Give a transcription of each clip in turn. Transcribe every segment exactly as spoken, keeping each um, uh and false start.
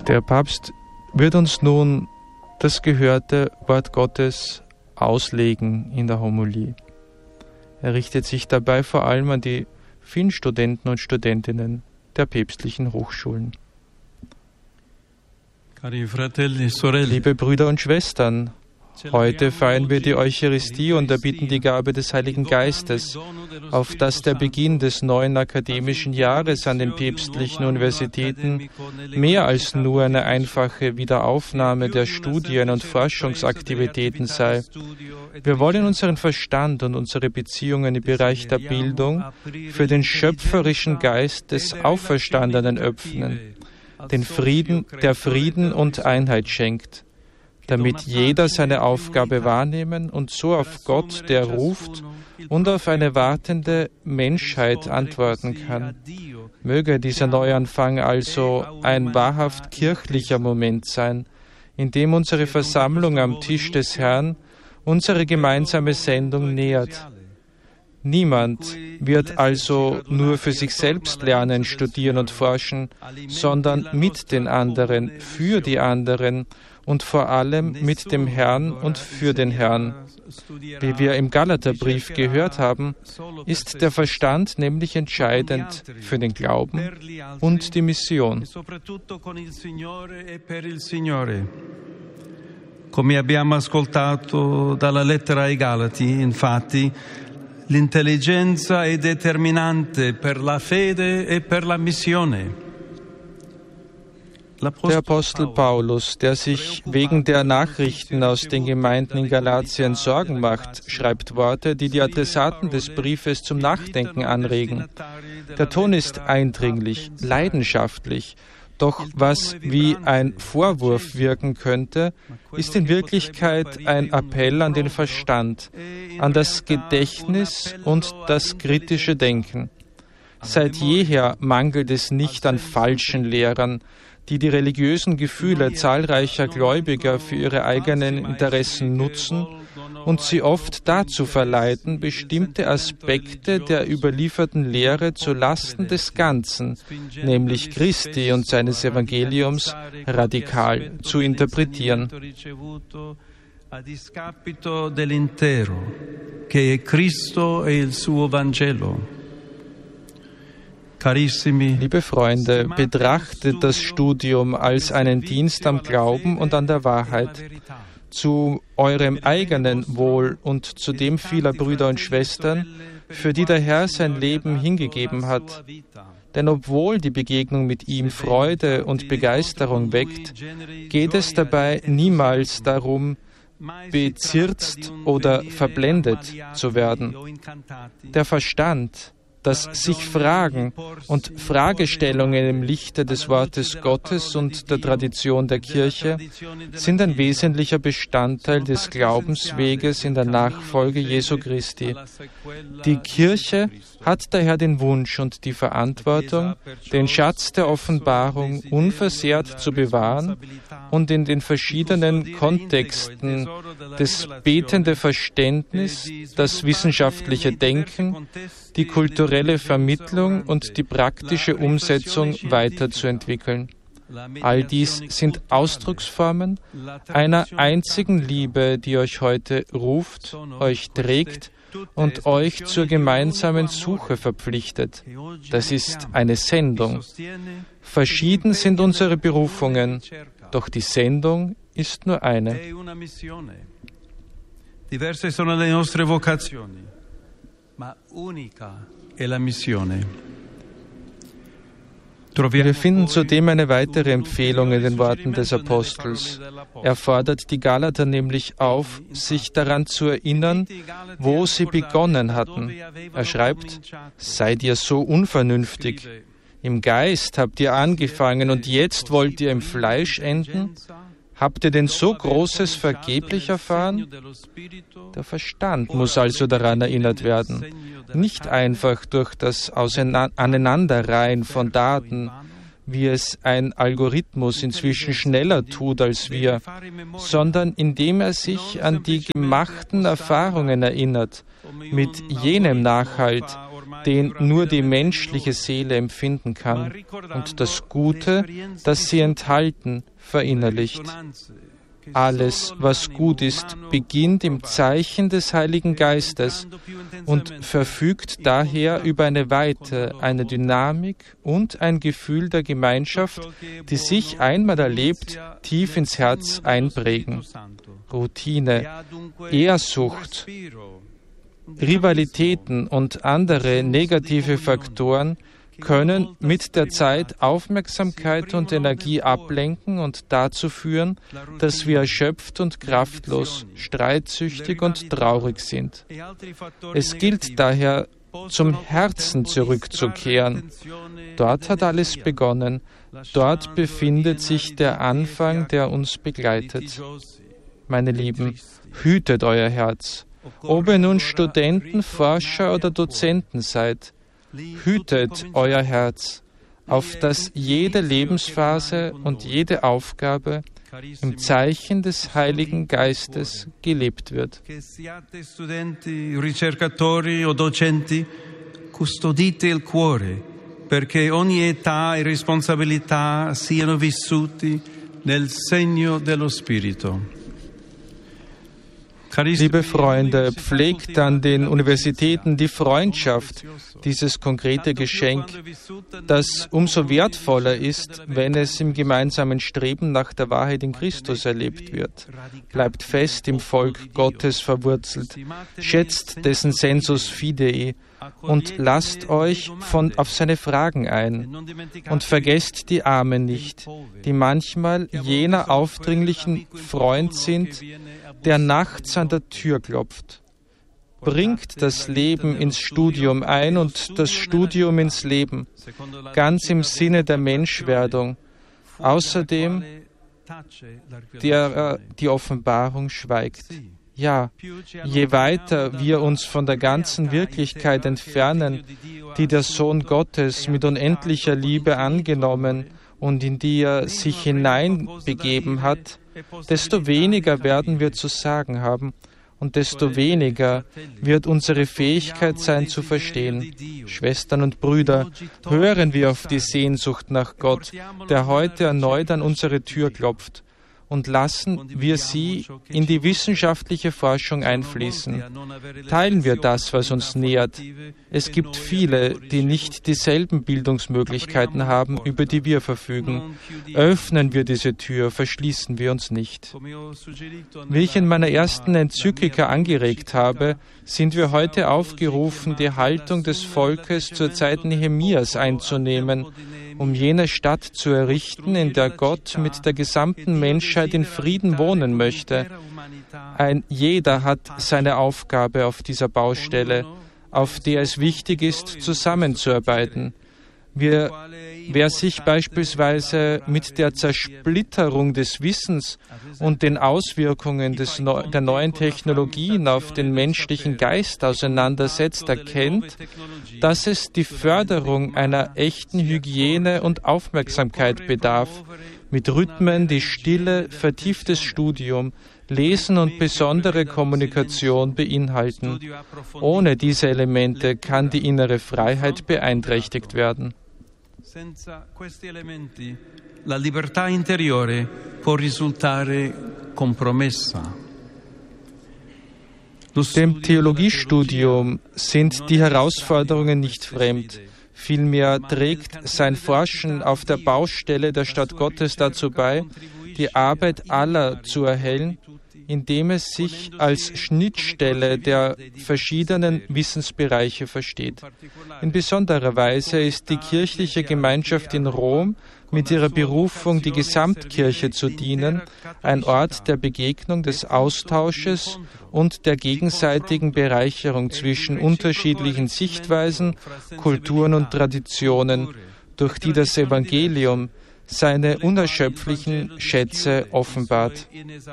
Der Papst wird uns nun das gehörte Wort Gottes auslegen in der Homilie. Er richtet sich dabei vor allem an die vielen Studenten und Studentinnen der päpstlichen Hochschulen. Liebe Brüder und Schwestern, heute feiern wir die Eucharistie und erbitten die Gabe des Heiligen Geistes, auf dass der Beginn des neuen akademischen Jahres an den päpstlichen Universitäten mehr als nur eine einfache Wiederaufnahme der Studien- und Forschungsaktivitäten sei. Wir wollen unseren Verstand und unsere Beziehungen im Bereich der Bildung für den schöpferischen Geist des Auferstandenen öffnen, den Frieden, der Frieden und Einheit schenkt, damit jeder seine Aufgabe wahrnehmen und so auf Gott, der ruft, und auf eine wartende Menschheit antworten kann. Möge dieser Neuanfang also ein wahrhaft kirchlicher Moment sein, in dem unsere Versammlung am Tisch des Herrn unsere gemeinsame Sendung nähert. Niemand wird also nur für sich selbst lernen, studieren und forschen, sondern mit den anderen, für die anderen und vor allem mit dem Herrn und für den Herrn. Wie wir im Galaterbrief gehört haben, ist der Verstand nämlich entscheidend für den Glauben und die Mission. Come abbiamo ascoltato dalla lettera ai Galati, infatti, l'intelligenza è determinante per la fede e per la missione. Der Apostel Paulus, der sich wegen der Nachrichten aus den Gemeinden in Galatien Sorgen macht, schreibt Worte, die die Adressaten des Briefes zum Nachdenken anregen. Der Ton ist eindringlich, leidenschaftlich, doch was wie ein Vorwurf wirken könnte, ist in Wirklichkeit ein Appell an den Verstand, an das Gedächtnis und das kritische Denken. Seit jeher mangelt es nicht an falschen Lehrern, die die religiösen Gefühle zahlreicher Gläubiger für ihre eigenen Interessen nutzen und sie oft dazu verleiten, bestimmte Aspekte der überlieferten Lehre zu Lasten des Ganzen, nämlich Christi und seines Evangeliums, radikal zu interpretieren. A discapito dell'intero, che è Cristo e il suo Vangelo. Liebe Freunde, betrachtet das Studium als einen Dienst am Glauben und an der Wahrheit, zu eurem eigenen Wohl und zu dem vieler Brüder und Schwestern, für die der Herr sein Leben hingegeben hat. Denn obwohl die Begegnung mit ihm Freude und Begeisterung weckt, geht es dabei niemals darum, bezirzt oder verblendet zu werden. Der Verstand, das sich Fragen und Fragestellungen im Lichte des Wortes Gottes und der Tradition der Kirche sind ein wesentlicher Bestandteil des Glaubensweges in der Nachfolge Jesu Christi. Die Kirche hat daher den Wunsch und die Verantwortung, den Schatz der Offenbarung unversehrt zu bewahren und in den verschiedenen Kontexten das betende Verständnis, das wissenschaftliche Denken, die kulturelle Vermittlung und die praktische Umsetzung weiterzuentwickeln. All dies sind Ausdrucksformen einer einzigen Liebe, die euch heute ruft, euch trägt und euch zur gemeinsamen Suche verpflichtet. Das ist eine Sendung. Verschieden sind unsere Berufungen, doch die Sendung ist nur eine. Diverse sono le nostre vocazioni, ma unica è la missione. Wir finden zudem eine weitere Empfehlung in den Worten des Apostels. Er fordert die Galater nämlich auf, sich daran zu erinnern, wo sie begonnen hatten. Er schreibt, seid ihr so unvernünftig? Im Geist habt ihr angefangen und jetzt wollt ihr im Fleisch enden? Habt ihr denn so Großes vergeblich erfahren? Der Verstand muss also daran erinnert werden, nicht einfach durch das Aneinanderreihen von Daten, wie es ein Algorithmus inzwischen schneller tut als wir, sondern indem er sich an die gemachten Erfahrungen erinnert, mit jenem Nachhalt, den nur die menschliche Seele empfinden kann, und das Gute, das sie enthalten, verinnerlicht. Alles, was gut ist, beginnt im Zeichen des Heiligen Geistes und verfügt daher über eine Weite, eine Dynamik und ein Gefühl der Gemeinschaft, die sich einmal erlebt, tief ins Herz einprägen. Routine, Ehrsucht, Rivalitäten und andere negative Faktoren können mit der Zeit Aufmerksamkeit und Energie ablenken und dazu führen, dass wir erschöpft und kraftlos, streitsüchtig und traurig sind. Es gilt daher, zum Herzen zurückzukehren. Dort hat alles begonnen. Dort befindet sich der Anfang, der uns begleitet. Meine Lieben, hütet euer Herz. Ob ihr nun Studenten, Forscher oder Dozenten seid, hütet euer Herz, auf dass jede Lebensphase und jede Aufgabe im Zeichen des Heiligen Geistes gelebt wird. Studenti, ricercatori o docenti, custodite il cuore, perché ogni età e responsabilità siano vissuti nel segno dello Spirito. Liebe Freunde, pflegt an den Universitäten die Freundschaft, dieses konkrete Geschenk, das umso wertvoller ist, wenn es im gemeinsamen Streben nach der Wahrheit in Christus erlebt wird. Bleibt fest im Volk Gottes verwurzelt, schätzt dessen sensus fidei und lasst euch von, auf seine Fragen ein. Und vergesst die Armen nicht, die manchmal jener aufdringlichen Freund sind, der nachts an der Tür klopft. Bringt das Leben ins Studium ein und das Studium ins Leben, ganz im Sinne der Menschwerdung. Außerdem, der die Offenbarung schweigt. Ja, je weiter wir uns von der ganzen Wirklichkeit entfernen, die der Sohn Gottes mit unendlicher Liebe angenommen und in die er sich hineinbegeben hat, desto weniger werden wir zu sagen haben und desto weniger wird unsere Fähigkeit sein zu verstehen. Schwestern und Brüder, hören wir auf die Sehnsucht nach Gott, der heute erneut an unsere Tür klopft, und lassen wir sie in die wissenschaftliche Forschung einfließen. Teilen wir das, was uns nährt. Es gibt viele, die nicht dieselben Bildungsmöglichkeiten haben, über die wir verfügen. Öffnen wir diese Tür, verschließen wir uns nicht. Wie ich in meiner ersten Enzyklika angeregt habe, sind wir heute aufgerufen, die Haltung des Volkes zur Zeit Nehemias einzunehmen, um jene Stadt zu errichten, in der Gott mit der gesamten Menschheit in Frieden wohnen möchte. Ein jeder hat seine Aufgabe auf dieser Baustelle, auf der es wichtig ist, zusammenzuarbeiten. Wir, wer sich beispielsweise mit der Zersplitterung des Wissens und den Auswirkungen des Neu- der neuen Technologien auf den menschlichen Geist auseinandersetzt, erkennt, dass es die Förderung einer echten Hygiene und Aufmerksamkeit bedarf, mit Rhythmen, die Stille, vertieftes Studium, Lesen und besondere Kommunikation beinhalten. Ohne diese Elemente kann die innere Freiheit beeinträchtigt werden. Senza questi elementi, la libertà interiore può risultare compromessa. Dem Theologiestudium sind die Herausforderungen nicht fremd. Vielmehr trägt sein Forschen auf der Baustelle der Stadt Gottes dazu bei, die Arbeit aller zu erhellen, indem es sich als Schnittstelle der verschiedenen Wissensbereiche versteht. In besonderer Weise ist die kirchliche Gemeinschaft in Rom mit ihrer Berufung, die Gesamtkirche zu dienen, ein Ort der Begegnung, des Austausches und der gegenseitigen Bereicherung zwischen unterschiedlichen Sichtweisen, Kulturen und Traditionen, durch die das Evangelium seine unerschöpflichen Schätze offenbart.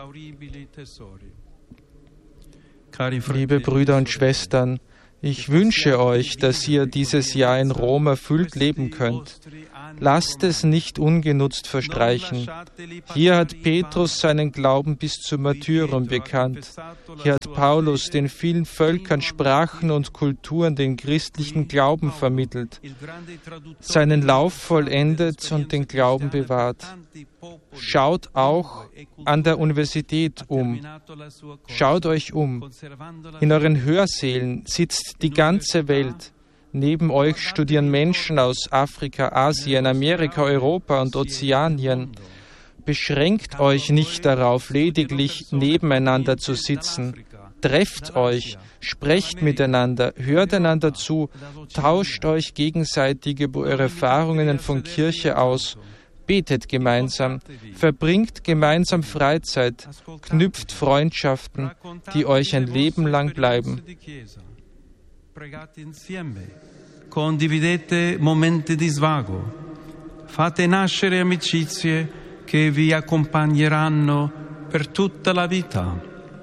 Liebe Brüder und Schwestern, ich wünsche euch, dass ihr dieses Jahr in Rom erfüllt leben könnt. Lasst es nicht ungenutzt verstreichen. Hier hat Petrus seinen Glauben bis zum Martyrium bekannt. Hier hat Paulus den vielen Völkern, Sprachen und Kulturen den christlichen Glauben vermittelt, seinen Lauf vollendet und den Glauben bewahrt. Schaut auch an der Universität um. Schaut euch um. In euren Hörsälen sitzt die ganze Welt. Neben euch studieren Menschen aus Afrika, Asien, Amerika, Europa und Ozeanien. Beschränkt euch nicht darauf, lediglich nebeneinander zu sitzen. Trefft euch, sprecht miteinander, hört einander zu, tauscht euch gegenseitig über eure Erfahrungen von Kirche aus. Betet gemeinsam, verbringt gemeinsam Freizeit, knüpft Freundschaften, die euch ein Leben lang bleiben. Pregate insieme, condividete momenti di svago, fate nascere amicizie che vi accompagneranno per tutta la vita.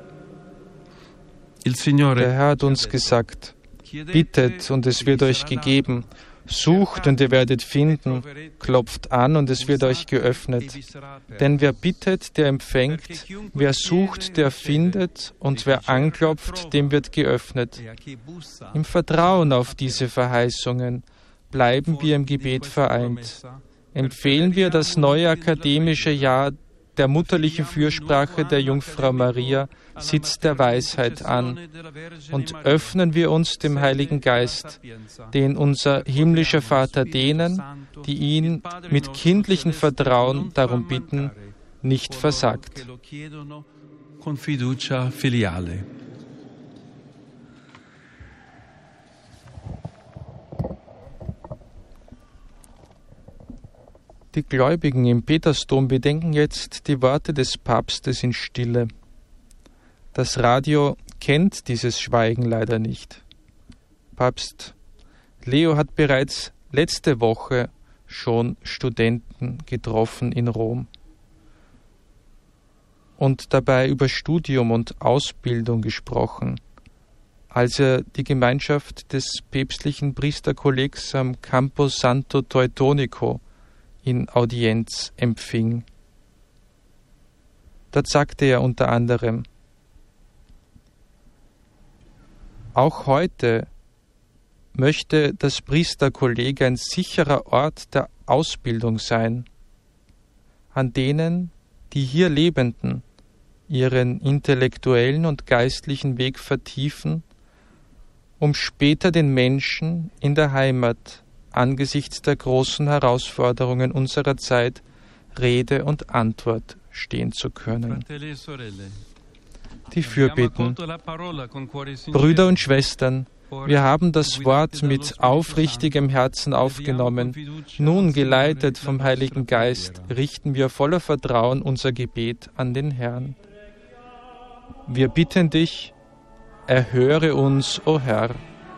Il Signore, der Herr hat uns gesagt, bittet und es wird euch gegeben. Sucht und ihr werdet finden, klopft an und es wird euch geöffnet. Denn wer bittet, der empfängt, wer sucht, der findet und wer anklopft, dem wird geöffnet. Im Vertrauen auf diese Verheißungen bleiben wir im Gebet vereint. Empfehlen wir das neue akademische Jahr der mutterlichen Fürsprache der Jungfrau Maria, Sitz der Weisheit, an und öffnen wir uns dem Heiligen Geist, den unser himmlischer Vater denen, die ihn mit kindlichem Vertrauen darum bitten, nicht versagt. Con fiducia filiale. Die Gläubigen im Petersdom bedenken jetzt die Worte des Papstes in Stille. Das Radio kennt dieses Schweigen leider nicht. Papst Leo hat bereits letzte Woche schon Studenten getroffen in Rom und dabei über Studium und Ausbildung gesprochen, als er die Gemeinschaft des päpstlichen Priesterkollegs am Campo Santo Teutonico in Audienz empfing. Dort sagte er unter anderem: Auch heute möchte das Priesterkolleg ein sicherer Ort der Ausbildung sein, an denen die hier Lebenden ihren intellektuellen und geistlichen Weg vertiefen, um später den Menschen in der Heimat angesichts der großen Herausforderungen unserer Zeit Rede und Antwort stehen zu können. Die Fürbitten. Brüder und Schwestern, wir haben das Wort mit aufrichtigem Herzen aufgenommen. Nun, geleitet vom Heiligen Geist, richten wir voller Vertrauen unser Gebet an den Herrn. Wir bitten dich, erhöre uns, o Herr.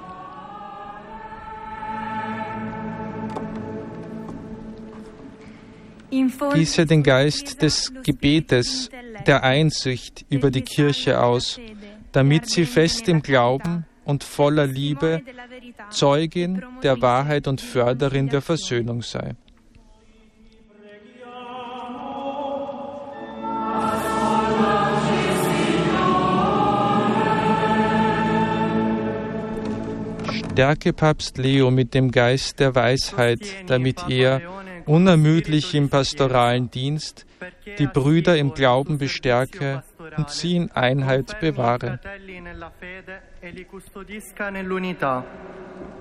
Gieße den Geist des Gebetes, der Einsicht über die Kirche aus, damit sie fest im Glauben und voller Liebe Zeugin der Wahrheit und Förderin der Versöhnung sei. Stärke Papst Leo mit dem Geist der Weisheit, damit er unermüdlich im pastoralen Dienst die Brüder im Glauben bestärke und sie in Einheit bewahre.